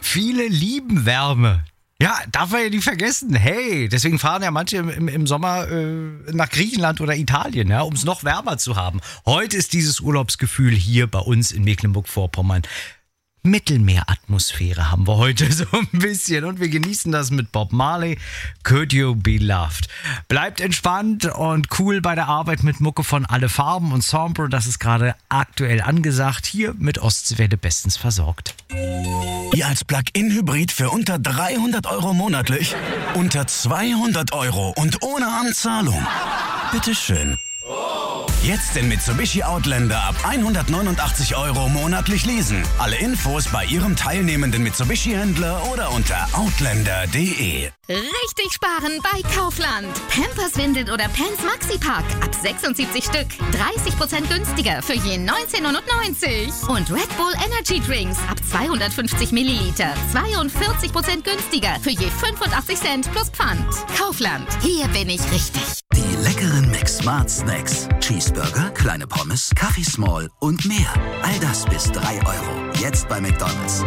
Viele lieben Wärme. Ja, darf man ja nicht vergessen. Hey, deswegen fahren ja manche im Sommer nach Griechenland oder Italien, ja, um es noch wärmer zu haben. Heute ist dieses Urlaubsgefühl hier bei uns in Mecklenburg-Vorpommern. Mittelmeeratmosphäre haben wir heute so ein bisschen und wir genießen das mit Bob Marley, Could You Be Loved. Bleibt entspannt und cool bei der Arbeit mit Mucke von Alle Farben und Sombre, das ist gerade aktuell angesagt, hier mit Ostseewelle bestens versorgt. Ihr als Plug-in-Hybrid für unter 300 € monatlich, unter 200 € und ohne Anzahlung. Bitteschön. Jetzt den Mitsubishi Outlander ab 189 € monatlich leasen. Alle Infos bei Ihrem teilnehmenden Mitsubishi-Händler oder unter outlander.de. Richtig sparen bei Kaufland. Pampers, Windeln oder Pants Maxi-Pack ab 76 Stück. 30% günstiger für je 19,99 €. Und Red Bull Energy Drinks ab 250 Milliliter. 42% günstiger für je 85 Cent plus Pfand. Kaufland. Hier bin ich richtig. Die leckeren Mix-Smart Snacks. Cheeseburger, kleine Pommes, Kaffee Small und mehr. All das bis 3 €. Jetzt bei McDonald's.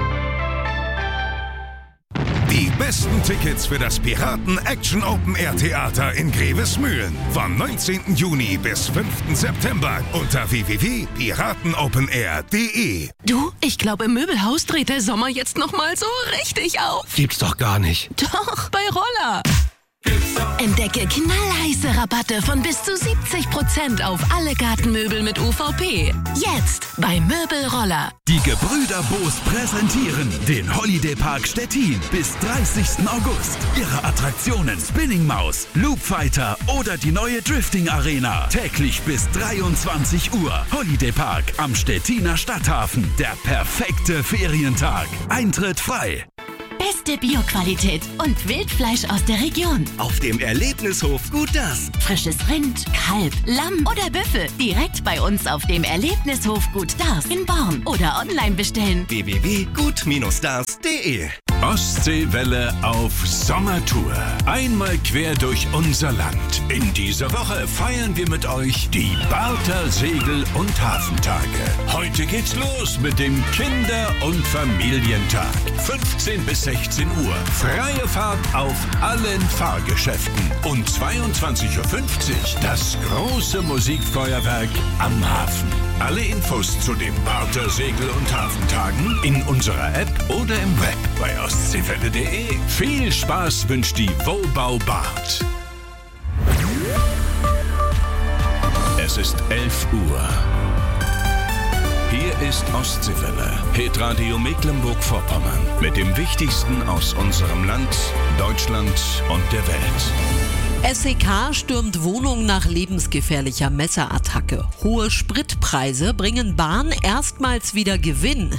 Die besten Tickets für das Piraten Action Open Air Theater in Grevesmühlen. Vom 19. Juni bis 5. September unter www.piratenopenair.de. Du, ich glaube, im Möbelhaus dreht der Sommer jetzt nochmal so richtig auf. Gibt's doch gar nicht. Doch, bei Roller. Entdecke knallheiße Rabatte von bis zu 70% auf alle Gartenmöbel mit UVP. Jetzt bei Möbelroller. Die Gebrüder Boos präsentieren den Holiday Park Stettin bis 30. August. Ihre Attraktionen Spinning Maus, Loop Fighter oder die neue Drifting Arena. Täglich bis 23 Uhr. Holiday Park am Stettiner Stadthafen. Der perfekte Ferientag. Eintritt frei. Beste Bioqualität und Wildfleisch aus der Region. Auf dem Erlebnishof Gut Das. Frisches Rind, Kalb, Lamm oder Büffel. Direkt bei uns auf dem Erlebnishof Gut Das in Born oder online bestellen. www.gut-das.de. Ostseewelle auf Sommertour. Einmal quer durch unser Land. In dieser Woche feiern wir mit euch die Barther Segel- und Hafentage. Heute geht's los mit dem Kinder- und Familientag. 15 bis 16 Uhr. Freie Fahrt auf allen Fahrgeschäften. Und 22:50 Uhr das große Musikfeuerwerk am Hafen. Alle Infos zu den Barther Segel- und Hafentagen in unserer App oder im Web bei ostseewelle.de. Viel Spaß wünscht die Wobau Bart. Es ist 11 Uhr. Hier ist Ostseewelle, Hitradio Mecklenburg-Vorpommern mit dem Wichtigsten aus unserem Land, Deutschland und der Welt. SEK stürmt Wohnung nach lebensgefährlicher Messerattacke. Hohe Spritpreise bringen Bahn erstmals wieder Gewinn.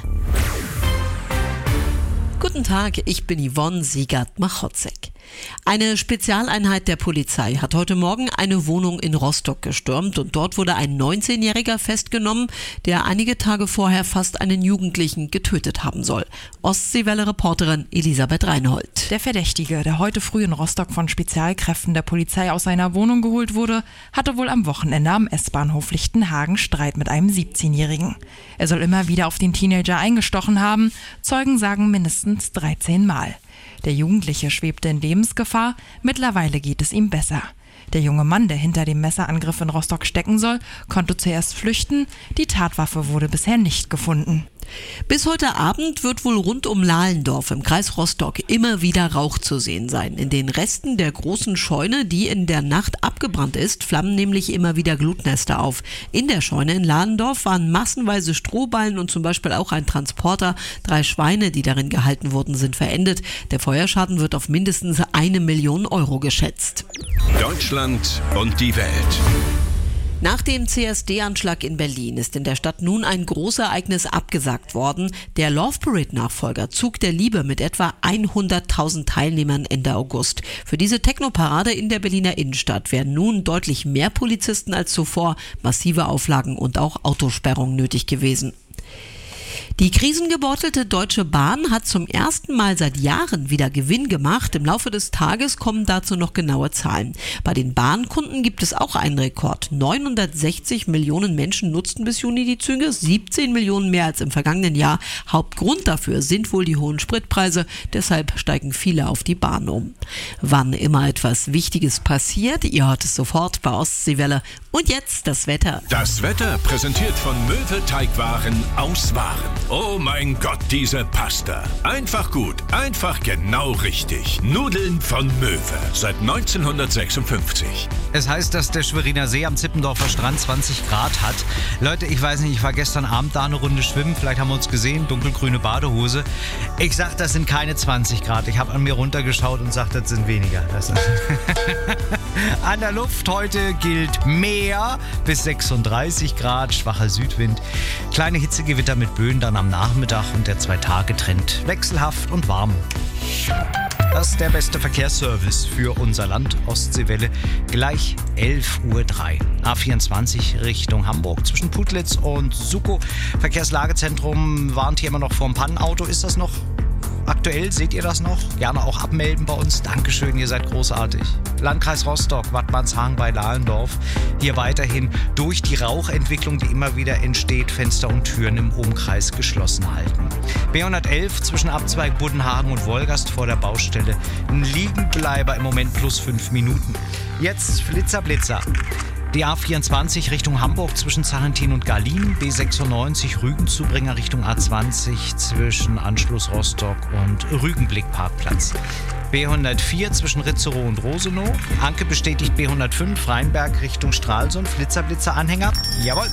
Guten Tag, ich bin Yvonne Siegert-Machotzek. Eine Spezialeinheit der Polizei hat heute Morgen eine Wohnung in Rostock gestürmt und dort wurde ein 19-Jähriger festgenommen, der einige Tage vorher fast einen Jugendlichen getötet haben soll. Ostseewelle-Reporterin Elisabeth Reinhold. Der Verdächtige, der heute früh in Rostock von Spezialkräften der Polizei aus seiner Wohnung geholt wurde, hatte wohl am Wochenende am S-Bahnhof Lichtenhagen Streit mit einem 17-Jährigen. Er soll immer wieder auf den Teenager eingestochen haben, Zeugen sagen mindestens 13 Mal. Der Jugendliche schwebte in Lebensgefahr, mittlerweile geht es ihm besser. Der junge Mann, der hinter dem Messerangriff in Rostock stecken soll, konnte zuerst flüchten, die Tatwaffe wurde bisher nicht gefunden. Bis heute Abend wird wohl rund um Lahlendorf im Kreis Rostock immer wieder Rauch zu sehen sein. In den Resten der großen Scheune, die in der Nacht abgebrannt ist, flammen nämlich immer wieder Glutnester auf. In der Scheune in Lahlendorf waren massenweise Strohballen und zum Beispiel auch ein Transporter. 3 Schweine, die darin gehalten wurden, sind verendet. Der Feuerschaden wird auf mindestens 1 Million Euro geschätzt. Deutschland und die Welt. Nach dem CSD-Anschlag in Berlin ist in der Stadt nun ein Großereignis abgesagt worden. Der Love Parade-Nachfolger Zug der Liebe mit etwa 100.000 Teilnehmern Ende August. Für diese Technoparade in der Berliner Innenstadt wären nun deutlich mehr Polizisten als zuvor, massive Auflagen und auch Autosperrungen nötig gewesen. Die krisengebeutelte Deutsche Bahn hat zum ersten Mal seit Jahren wieder Gewinn gemacht. Im Laufe des Tages kommen dazu noch genaue Zahlen. Bei den Bahnkunden gibt es auch einen Rekord. 960 Millionen Menschen nutzten bis Juni die Züge, 17 Millionen mehr als im vergangenen Jahr. Hauptgrund dafür sind wohl die hohen Spritpreise. Deshalb steigen viele auf die Bahn um. Wann immer etwas Wichtiges passiert, ihr hört es sofort bei Ostseewelle. Und jetzt das Wetter. Das Wetter präsentiert von Möwe Teigwaren aus Waren. Oh mein Gott, diese Pasta. Einfach gut, einfach genau richtig. Nudeln von Möwe. Seit 1956. Es heißt, dass der Schweriner See am Zippendorfer Strand 20 Grad hat. Leute, ich weiß nicht, ich war gestern Abend da eine Runde schwimmen. Vielleicht haben wir uns gesehen, dunkelgrüne Badehose. Ich sag, das sind keine 20 Grad. Ich habe an mir runtergeschaut und sag, das sind weniger. An der Luft heute gilt mehr bis 36 Grad, schwacher Südwind. Kleine Hitzegewitter mit Böen dann am Nachmittag und der 2-Tage-Trend wechselhaft und warm. Das ist der beste Verkehrsservice für unser Land. Ostseewelle gleich 11:03 Uhr. A24 Richtung Hamburg zwischen Putlitz und Sukow. Verkehrslagezentrum warnt hier immer noch vor dem Pannenauto. Ist das noch aktuell? Seht ihr das noch? Gerne auch abmelden bei uns. Dankeschön, ihr seid großartig. Landkreis Rostock, Wattmannshagen bei Lahlendorf. Hier weiterhin durch die Rauchentwicklung, die immer wieder entsteht, Fenster und Türen im Umkreis geschlossen halten. B111 zwischen Abzweig Buddenhagen und Wolgast vor der Baustelle. Ein Liegenbleiber im Moment plus 5 Minuten. Jetzt Flitzer. Die A24 Richtung Hamburg zwischen Zarentin und Garlin, B96 Rügenzubringer Richtung A20 zwischen Anschluss Rostock und Rügenblick-Parkplatz. B104 zwischen Ritzerow und Rosenow. Anke bestätigt B105 Rheinberg Richtung Stralsund. Flitzer-Anhänger. Jawohl.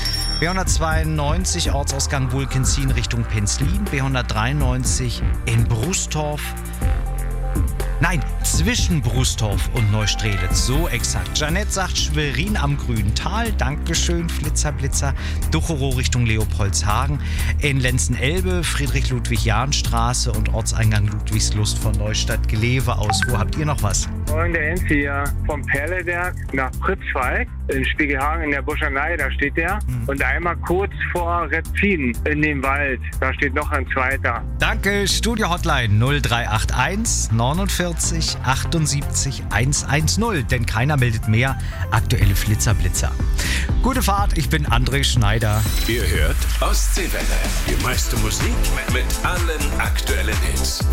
B192 Ortsausgang Wulkenzin Richtung Penzlin. B193 in Brustorf. Nein, zwischen Brustorf und Neustrelitz, so exakt. Janette sagt Schwerin am Grünen Tal, Dankeschön, Flitzer. Ducherow Richtung Leopoldshagen, in Lenzen-Elbe, Friedrich-Ludwig-Jahn-Straße und Ortseingang Ludwigslust von Neustadt-Glewe aus. Wo habt ihr noch was? Moin, der Enz hier vom Perleberg nach Pritzwalk in Spiegelhagen in der Buschanei, da steht der. Und einmal kurz vor Retzin in dem Wald, da steht noch ein zweiter. Danke, Studio-Hotline 0381 49 78 110, denn keiner meldet mehr aktuelle Flitzer. Gute Fahrt, ich bin André Schneider. Ihr hört Ostseewelle. Die meiste Musik mit allen aktuellen Hits.